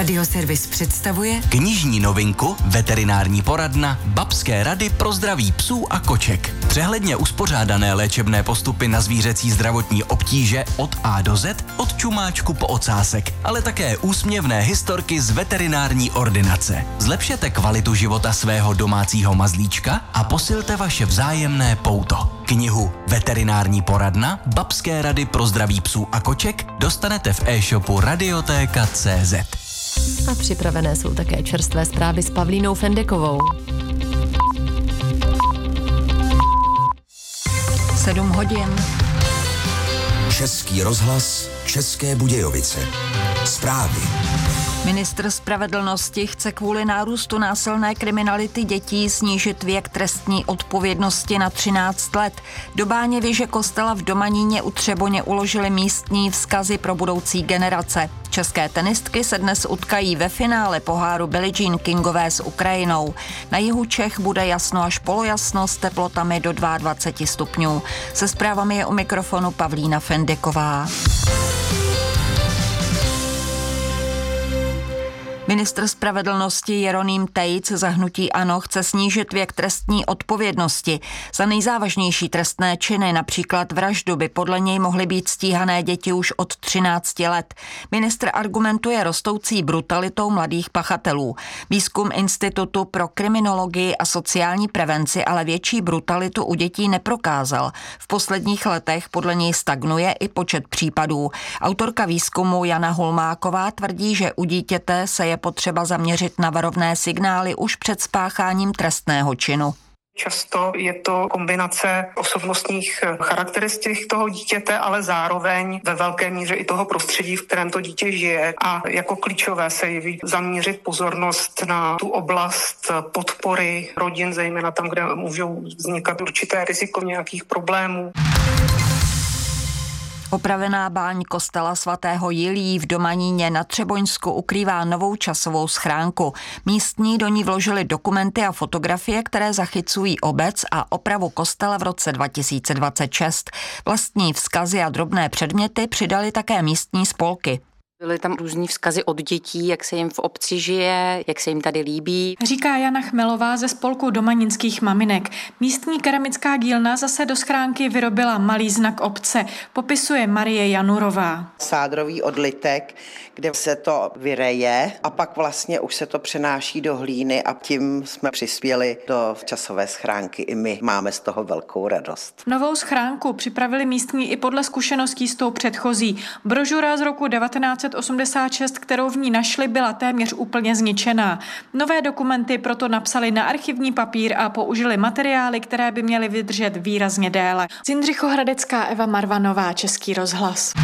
Radioservis představuje knižní novinku Veterinární poradna Babské rady pro zdraví psů a koček. Přehledně uspořádané léčebné postupy na zvířecí zdravotní obtíže od A do Z, od čumáčku po ocásek, ale také úsměvné historky z veterinární ordinace. Zlepšete kvalitu života svého domácího mazlíčka a posilte vaše vzájemné pouto. Knihu Veterinární poradna Babské rady pro zdraví psů a koček dostanete v e-shopu Radiotéka.cz. A připravené jsou také čerstvé zprávy s Pavlínou Fendekovou. 7 hodin. Český rozhlas, České Budějovice. Zprávy. Ministr spravedlnosti chce kvůli nárůstu násilné kriminality dětí snížit věk trestní odpovědnosti na 13 let. Do Báněvěže kostela v Domaníně u Třeboně uložili místní vzkazy pro budoucí generace. České tenistky se dnes utkají ve finále poháru Billie Jean Kingové s Ukrajinou. Na jihu Čech bude jasno až polojasno s teplotami do 22 stupňů. Se zprávami je u mikrofonu Pavlína Fendeková. Ministr spravedlnosti Jeroným Tejc za hnutí ANO chce snížit věk trestní odpovědnosti. Za nejzávažnější trestné činy, například vraždu, by podle něj mohly být stíhané děti už od 13 let. Ministr argumentuje rostoucí brutalitou mladých pachatelů. Výzkum Institutu pro kriminologii a sociální prevenci ale větší brutalitu u dětí neprokázal. V posledních letech podle něj stagnuje i počet případů. Autorka výzkumu Jana Hulmáková tvrdí, že u dítěte se je potřeba zaměřit na varovné signály už před spácháním trestného činu. Často je to kombinace osobnostních charakteristik toho dítěte, ale zároveň ve velké míře i toho prostředí, v kterém to dítě žije. A jako klíčové se jeví zaměřit pozornost na tu oblast podpory rodin, zejména tam, kde můžou vznikat určité riziko nějakých problémů. Opravená báň kostela svatého Jiljí v Domaníně na Třeboňsku ukrývá novou časovou schránku. Místní do ní vložili dokumenty a fotografie, které zachycují obec a opravu kostela v roce 2026. Vlastní vzkazy a drobné předměty přidali také místní spolky. Byly tam různý vzkazy od dětí, jak se jim v obci žije, jak se jim tady líbí. Říká Jana Chmelová ze spolku domaninských maminek. Místní keramická dílna zase do schránky vyrobila malý znak obce, popisuje Marie Janurová. Sádrový odlitek, kde se to vyreje a pak vlastně už se to přenáší do hlíny a tím jsme přispěli do časové schránky. I my máme z toho velkou radost. Novou schránku připravili místní i podle zkušeností s tou předchozí. Brožura z roku 1986, kterou v ní našli, byla téměř úplně zničená. Nové dokumenty proto napsali na archivní papír a použili materiály, které by měly vydržet výrazně déle. Z Jindřichohradecká Eva Marvanová, Český rozhlas.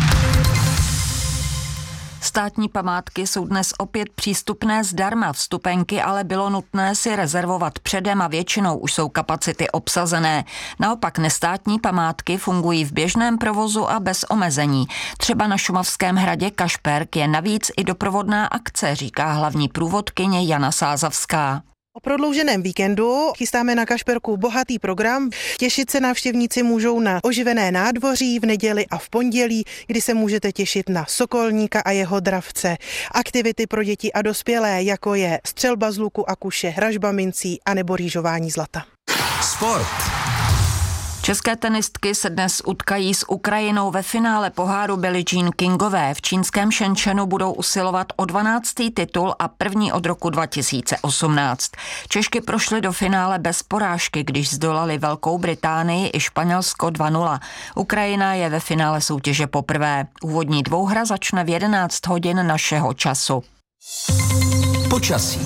Státní památky jsou dnes opět přístupné zdarma, vstupenky ale bylo nutné si rezervovat předem a většinou už jsou kapacity obsazené. Naopak nestátní památky fungují v běžném provozu a bez omezení. Třeba na Šumavském hradě Kašperk je navíc i doprovodná akce, říká hlavní průvodkyně Jana Sázavská. O prodlouženém víkendu chystáme na Kašperku bohatý program. Těšit se návštěvníci můžou na oživené nádvoří v neděli a v pondělí, kdy se můžete těšit na sokolníka a jeho dravce. Aktivity pro děti a dospělé, jako je střelba z luku a kuše, hražba mincí a nebo rýžování zlata. Sport. České tenistky se dnes utkají s Ukrajinou ve finále poháru Billie Jean Kingové. V čínském Shenzhenu budou usilovat o 12. titul a první od roku 2018. Češky prošly do finále bez porážky, když zdolali Velkou Británii i Španělsko 2-0. Ukrajina je ve finále soutěže poprvé. Úvodní dvouhra začne v 11 hodin našeho času. Počasí.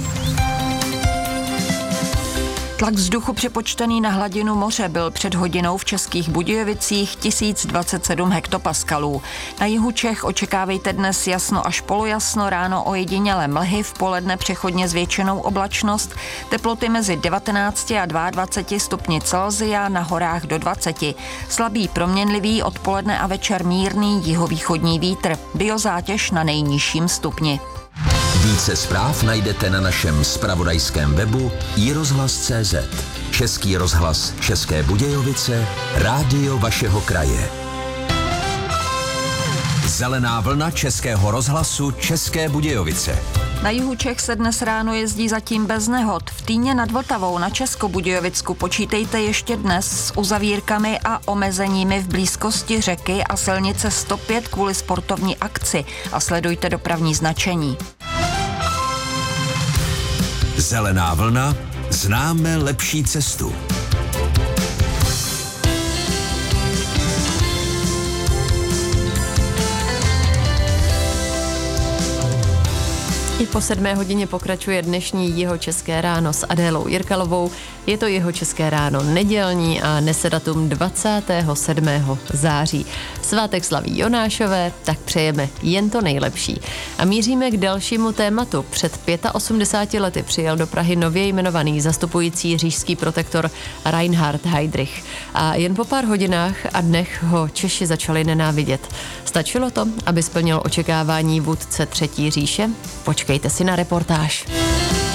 Tlak vzduchu přepočtený na hladinu moře byl před hodinou v Českých Budějovicích 1027 hektopaskalů. Na jihu Čech očekávejte dnes jasno až polojasno, ráno ojediněle mlhy, v poledne přechodně zvětšenou oblačnost, teploty mezi 19 a 22 stupni Celsia, na horách do 20. Slabý proměnlivý, odpoledne a večer mírný jihovýchodní vítr, biozátěž na nejnižším stupni. Více zpráv najdete na našem zpravodajském webu iRozhlas.cz. Český rozhlas České Budějovice, rádio vašeho kraje. Zelená vlna Českého rozhlasu České Budějovice. Na jihu Čech se dnes ráno jezdí zatím bez nehod. V Týně nad Vltavou na Českobudějovicku počítejte ještě dnes s uzavírkami a omezeními v blízkosti řeky a silnice 105 kvůli sportovní akci a sledujte dopravní značení. Zelená vlna, známe lepší cestu. I po 7 hodině pokračuje dnešní Jihočeské ráno s Adélou Jirkalovou. Je to Jihočeské ráno nedělní a nese datum 27. září. Svátek slaví Jonášové, tak přejeme jen to nejlepší. A míříme k dalšímu tématu. Před 85 lety přijel do Prahy nově jmenovaný zastupující říšský protektor Reinhard Heydrich. A jen po pár hodinách a dnech ho Češi začali nenávidět. Stačilo to, aby splnil očekávání vůdce Třetí říše? Počkejte si na reportáž.